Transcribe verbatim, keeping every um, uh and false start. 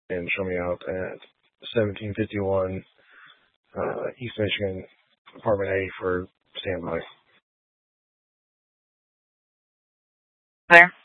and show me out at seventeen fifty-one uh, East Michigan, Apartment A for standby. Where?